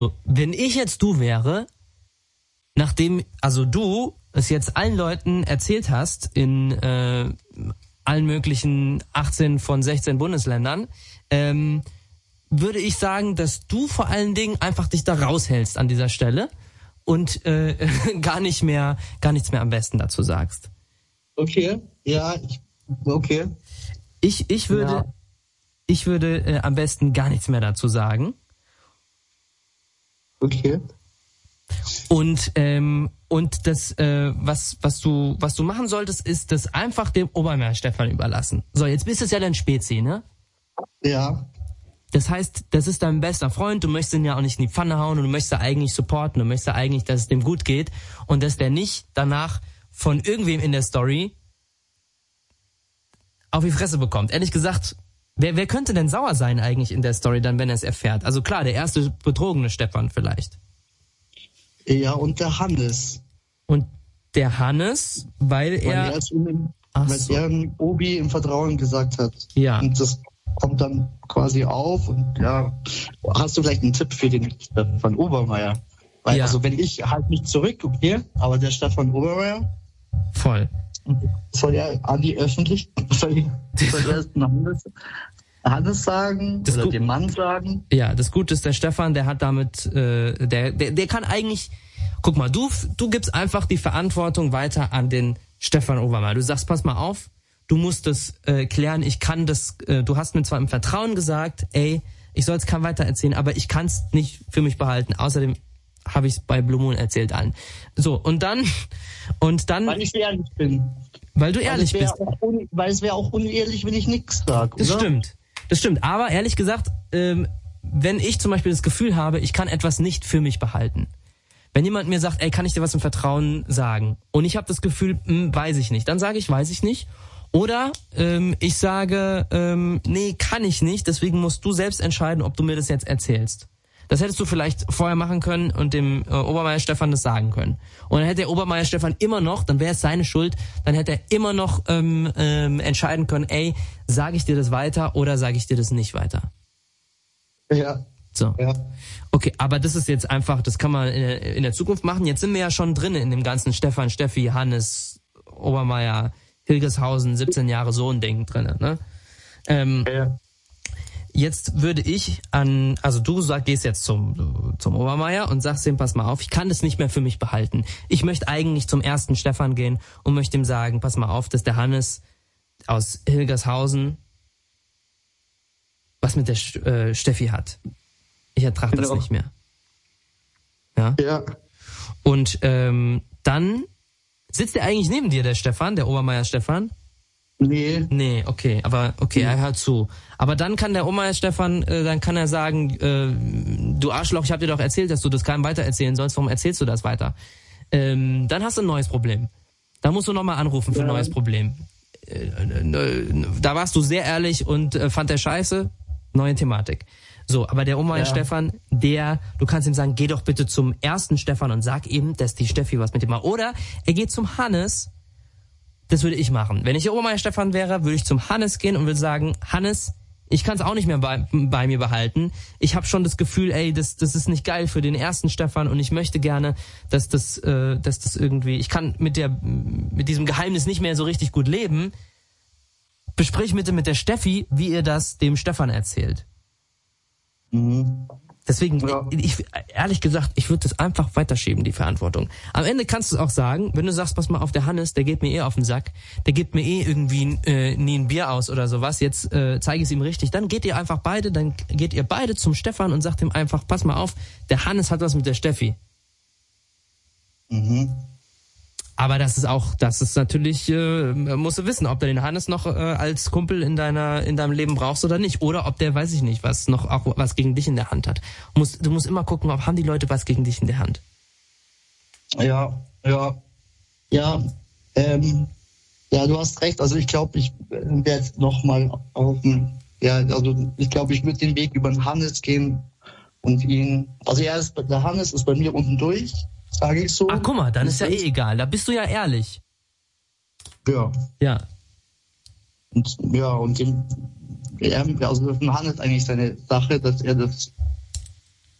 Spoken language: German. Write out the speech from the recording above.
Wenn ich jetzt du wäre, nachdem, also du es jetzt allen Leuten erzählt hast in allen möglichen 18 von 16 Bundesländern, würde ich sagen, dass du vor allen Dingen einfach dich da raushältst an dieser Stelle und gar nichts mehr am besten dazu sagst. Okay, ja, okay. Ich würde am besten gar nichts mehr dazu sagen. Okay. Und das, was du machen solltest, ist das einfach dem Obermeier Stefan überlassen. So, jetzt bist es ja dein Spezi, ne? Ja. Das heißt, das ist dein bester Freund, du möchtest ihn ja auch nicht in die Pfanne hauen und du möchtest eigentlich supporten, du möchtest eigentlich, dass es dem gut geht und dass der nicht danach von irgendwem in der Story auf die Fresse bekommt. Ehrlich gesagt, wer könnte denn sauer sein eigentlich in der Story dann, wenn er es erfährt? Also klar, der erste betrogene Stefan vielleicht. Ja, und der Hannes. Und der Hannes, weil er Obi im Vertrauen gesagt hat. Ja. Und das kommt dann quasi auf und ja, hast du vielleicht einen Tipp für den Stefan Obermeier? Weil Ja. also wenn ich halt nicht zurück, okay, aber der Stefan Obermeier voll. soll er an die Öffentlichkeit, soll er es Hannes sagen Das oder gut. dem Mann sagen? Ja, das Gute ist, der Stefan, der hat damit, der kann eigentlich, guck mal, du gibst einfach die Verantwortung weiter an den Stefan Obermeier. Du sagst, pass mal auf, du musst das klären, ich kann das, du hast mir zwar im Vertrauen gesagt, ey, ich soll es keinem weiter erzählen, aber ich kann es nicht für mich behalten. Außerdem habe ich es bei Blue Moon erzählt allen. So, und dann... Weil ich ehrlich bin. Weil du ehrlich bist. Weil es wäre auch unehrlich, wenn ich nichts sage, Das stimmt. Aber ehrlich gesagt, wenn ich zum Beispiel das Gefühl habe, ich kann etwas nicht für mich behalten. Wenn jemand mir sagt, ey, kann ich dir was im Vertrauen sagen? Und ich habe das Gefühl, weiß ich nicht. Dann sage ich, weiß ich nicht. Oder ich sage, nee, kann ich nicht. Deswegen musst du selbst entscheiden, ob du mir das jetzt erzählst. Das hättest du vielleicht vorher machen können und dem Obermeier Stefan das sagen können. Und dann hätte der Obermeier Stefan immer noch, dann wäre es seine Schuld, dann hätte er immer noch entscheiden können, ey, sage ich dir das weiter oder sage ich dir das nicht weiter? Ja. So. Ja. Okay, aber das ist jetzt einfach, das kann man in der Zukunft machen. Jetzt sind wir ja schon drin in dem ganzen Stefan, Steffi, Hannes, Obermeier, Hilgershausen, 17 Jahre Sohn-Ding drin, ne? Ja. Jetzt würde ich also du gehst jetzt zum Obermeier und sagst ihm, pass mal auf, ich kann das nicht mehr für mich behalten. Ich möchte eigentlich zum ersten Stefan gehen und möchte ihm sagen, pass mal auf, dass der Hannes aus Hilgershausen was mit der Steffi hat. Ich ertrage das nicht mehr. Ja. Ja. Und dann sitzt der eigentlich neben dir, der Stefan, der Obermeier Stefan? Nee, okay, aber okay, er hört zu. Aber dann kann der Obermeier Stefan, dann kann er sagen, du Arschloch, ich habe dir doch erzählt, dass du das keinem weitererzählen sollst, warum erzählst du das weiter? Dann hast du ein neues Problem. Da musst du nochmal anrufen für ein neues Problem. Da warst du sehr ehrlich und fand der scheiße, neue Thematik. So, aber der Obermeier Stefan, du kannst ihm sagen, geh doch bitte zum ersten Stefan und sag ihm, dass die Steffi was mit ihm macht. Oder er geht zum Hannes. Das würde ich machen. Wenn ich der Obermeier Stefan wäre, würde ich zum Hannes gehen und würde sagen, Hannes, ich kann es auch nicht mehr bei mir behalten. Ich habe schon das Gefühl, ey, das ist nicht geil für den ersten Stefan und ich möchte gerne, dass das irgendwie, ich kann mit diesem Geheimnis nicht mehr so richtig gut leben. Besprich bitte mit der Steffi, wie ihr das dem Stefan erzählt. Mhm. Deswegen, ich ehrlich gesagt, ich würde das einfach weiterschieben, die Verantwortung. Am Ende kannst du es auch sagen, wenn du sagst, pass mal auf, der Hannes, der geht mir eh auf den Sack, der gibt mir eh irgendwie nie ein Bier aus oder sowas, jetzt zeige ich es ihm richtig, dann geht ihr beide zum Stefan und sagt ihm einfach, pass mal auf, der Hannes hat was mit der Steffi. Mhm. Aber das ist natürlich, musst du wissen, ob du den Hannes noch als Kumpel in deinem Leben brauchst oder nicht. Oder ob der, weiß ich nicht, was gegen dich in der Hand hat. Du musst immer gucken, haben die Leute was gegen dich in der Hand. Ja, du hast recht. Also ich glaube, ich werde nochmal ich glaube, ich würde den Weg über den Hannes gehen und ihn, also der Hannes ist bei mir unten durch. Sage ich so. Ach, guck mal, dann ist ja eh egal. Da bist du ja ehrlich. Ja. Ja. Und dem Hannes eigentlich seine Sache, dass er das